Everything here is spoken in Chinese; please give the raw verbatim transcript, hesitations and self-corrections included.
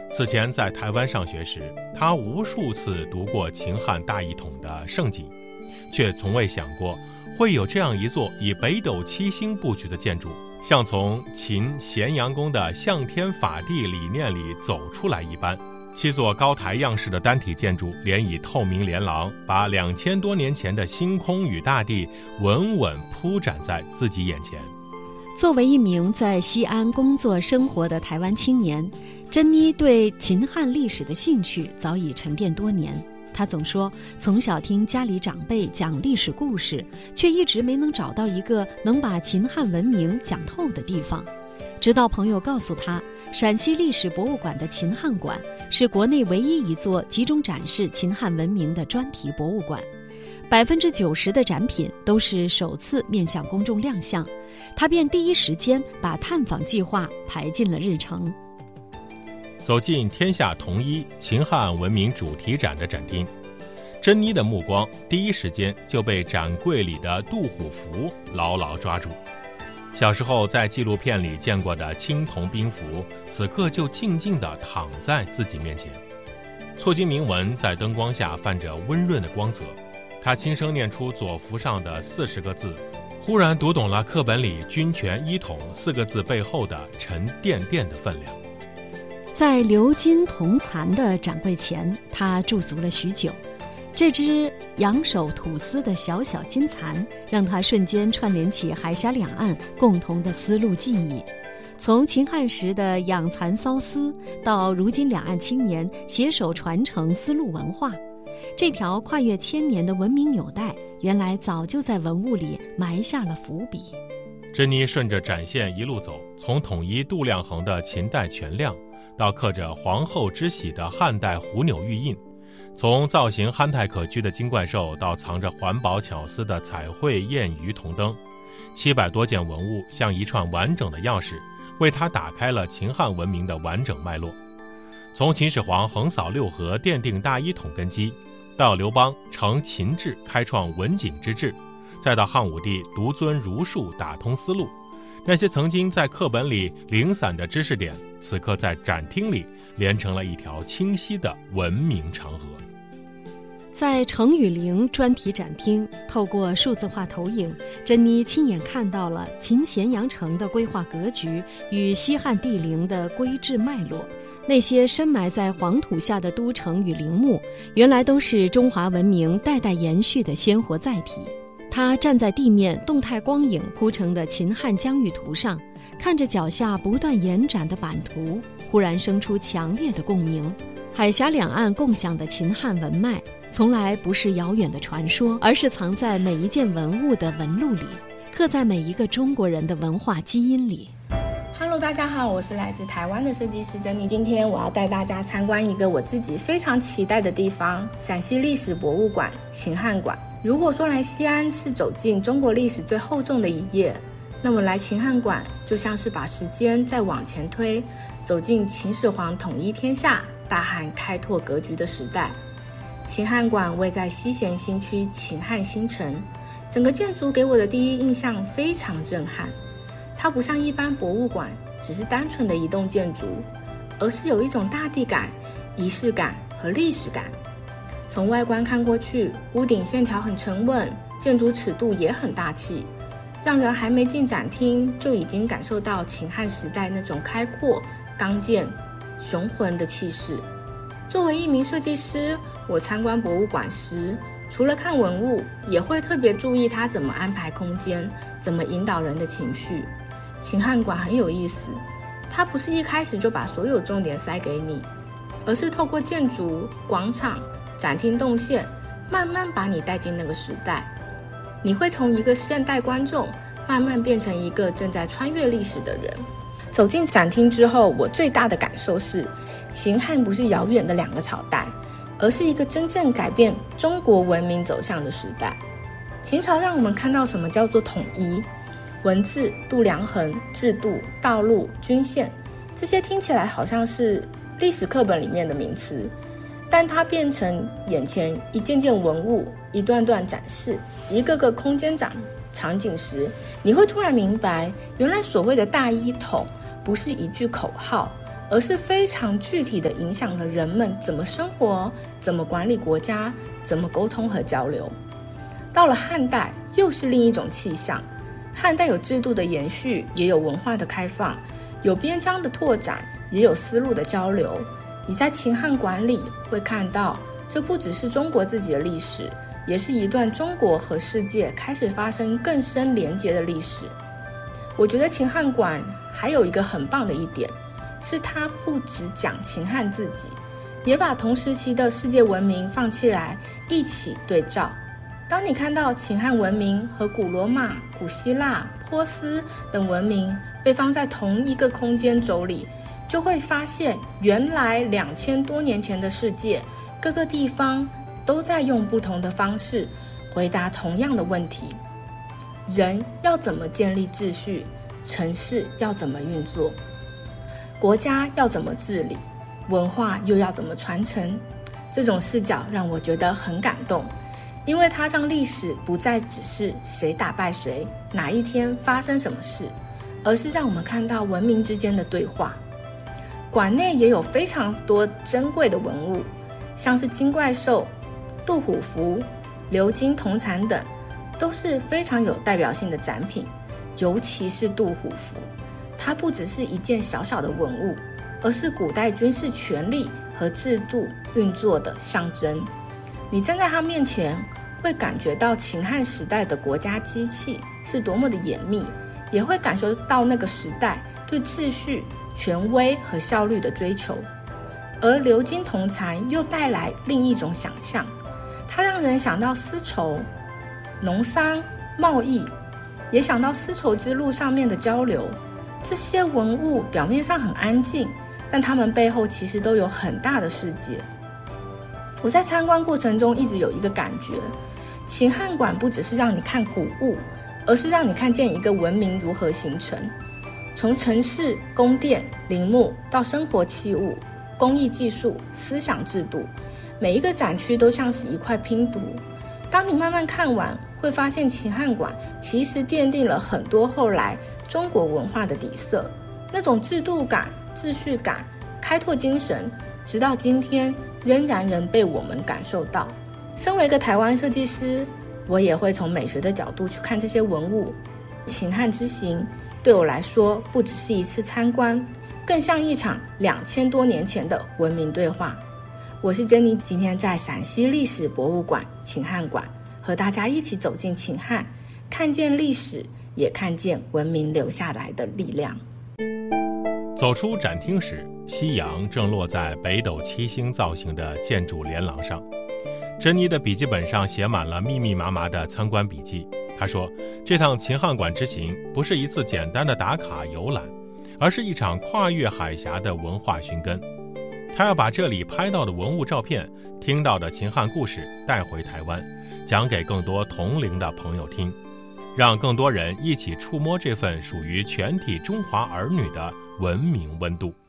此前在台湾上学时，他无数次读过秦汉大一统的盛景，却从未想过会有这样一座以北斗七星布局的建筑，像从秦咸阳宫的向天法地理念里走出来一般。七座高台样式的单体建筑连以透明连廊，把两千多年前的星空与大地稳稳铺展在自己眼前。 作为一名在西安工作生活的台湾青年，珍妮对秦汉历史的兴趣早已沉淀多年。她总说，从小听家里长辈讲历史故事，却一直没能找到一个能把秦汉文明讲透的地方。直到朋友告诉她，陕西历史博物馆的秦汉馆是国内唯一一座集中展示秦汉文明的专题博物馆，百分之九十的展品都是首次面向公众亮相，他便第一时间把探访计划排进了日程。 走进天下统一秦汉文明主题展的展厅，珍妮的目光第一时间就被展柜里的杜虎符牢牢抓住。小时候在纪录片里见过的青铜兵符，此刻就静静地躺在自己面前。错金铭文在灯光下泛着温润的光泽，他轻声念出左符上的四十个字，忽然读懂了课本里君权一统四个字背后的沉甸甸的分量。 在鎏金铜蚕的展柜前，他驻足了许久。这只仰首吐丝的小小金蚕，让他瞬间串联起海峡两岸共同的丝路记忆。从秦汉时的养蚕缫丝，到如今两岸青年携手传承丝路文化，这条跨越千年的文明纽带，原来早就在文物里埋下了伏笔。 珍妮顺着展线一路走，从统一度量衡的秦代全亮，到刻着皇后之玺的汉代虎钮玉印，从造型憨态可掬的金怪兽到藏着环保巧思的彩绘燕鱼铜灯，七百多件文物像一串完整的钥匙，为他打开了秦汉文明的完整脉络。从秦始皇横扫六合奠定大一统根基，到刘邦承秦制开创文景之治，再到汉武帝独尊儒术打通丝路，那些曾经在课本里零散的知识点，此刻在展厅里连成了一条清晰的文明长河。 在程宇陵专题展厅，透过数字化投影，珍妮亲眼看到了秦咸阳城的规划格局与西汉帝陵的规制脉络。那些深埋在黄土下的都城与陵墓，原来都是中华文明代代延续的鲜活载体。他站在地面动态光影铺成的秦汉疆域图上，看着脚下不断延展的版图，忽然生出强烈的共鸣。海峡两岸共享的秦汉文脉，从来不是遥远的传说，而是藏在每一件文物的纹路里，刻在每一个中国人的文化基因里。 Hello， 大家好，我是来自台湾的设计师珍妮。今天我要带大家参观一个我自己非常期待的地方——陕西历史博物馆秦汉馆。如果说来西安是走进中国历史最厚重的一页，那么来秦汉馆就像是把时间再往前推，走进秦始皇统一天下、大汉开拓格局的时代。秦汉馆位在西咸新区秦汉新城，整个建筑给我的第一印象非常震撼。它不像一般博物馆只是单纯的一栋建筑，而是有一种大地感、仪式感和历史感。从外观看过去，屋顶线条很沉稳，建筑尺度也很大气，让人还没进展厅就已经感受到秦汉时代那种开阔、刚健、雄浑的气势。作为一名设计师，我参观博物馆时，除了看文物，也会特别注意它怎么安排空间，怎么引导人的情绪。秦汉馆很有意思，它不是一开始就把所有重点塞给你，而是透过建筑、广场、展厅动线，慢慢把你带进那个时代。你会从一个现代观众，慢慢变成一个正在穿越历史的人。走进展厅之后，我最大的感受是，秦汉不是遥远的两个朝代，而是一个真正改变中国文明走向的时代。秦朝让我们看到什么叫做统一，文字、度量衡、制度、道路、均线，这些听起来好像是历史课本里面的名词，但它变成眼前一件件文物、一段段展示、一个个空间场场景时，你会突然明白，原来所谓的大一统不是一句口号， 而是非常具体地影响了人们怎么生活、怎么管理国家、怎么沟通和交流。到了汉代，又是另一种气象。汉代有制度的延续，也有文化的开放，有边疆的拓展，也有丝路的交流。你在秦汉馆里会看到，这不只是中国自己的历史，也是一段中国和世界开始发生更深连结的历史。我觉得秦汉馆还有一个很棒的一点，是它不只讲秦汉自己，也把同时期的世界文明放起来一起对照。当你看到秦汉文明和古罗马、古希腊、波斯等文明被放在同一个空间轴里，就会发现原来两千多年前的世界，各个地方都在用不同的方式回答同样的问题：人要怎么建立秩序？城市要怎么运作？国家要怎么治理？文化又要怎么传承？这种视角让我觉得很感动，因为它让历史不再只是谁打败谁，哪一天发生什么事，而是让我们看到文明之间的对话。馆内也有非常多珍贵的文物，像是金怪兽、杜虎符、鎏金铜蚕等，都是非常有代表性的展品。尤其是杜虎符，它不只是一件小小的文物，而是古代军事权力和制度运作的象征。你站在它面前，会感觉到秦汉时代的国家机器是多么的严密，也会感受到那个时代对秩序、权威和效率的追求。而鎏金铜蚕又带来另一种想象，它让人想到丝绸、农桑、贸易，也想到丝绸之路上面的交流。这些文物表面上很安静，但它们背后其实都有很大的世界。我在参观过程中一直有一个感觉，秦汉馆不只是让你看古物，而是让你看见一个文明如何形成，从城市、宫殿、陵墓到生活器物、工艺技术、思想制度，每一个展区都像是一块拼图。当你慢慢看完，会发现秦汉馆其实奠定了很多后来中国文化的底色，那种制度感、秩序感、开拓精神，直到今天仍然能被我们感受到。身为一个台湾设计师，我也会从美学的角度去看这些文物。秦汉之行对我来说，不只是一次参观，更像一场两千多年前的文明对话。我是珍妮，今天在陕西历史博物馆秦汉馆，和大家一起走进秦汉，看见历史，也看见文明留下来的力量。 走出展厅时，夕阳正落在北斗七星造型的建筑连廊上。珍妮的笔记本上写满了密密麻麻的参观笔记。她说，这趟秦汉馆之行不是一次简单的打卡游览，而是一场跨越海峡的文化寻根。他要把这里拍到的文物照片、听到的秦汉故事带回台湾，讲给更多同龄的朋友听，让更多人一起触摸这份属于全体中华儿女的文明温度。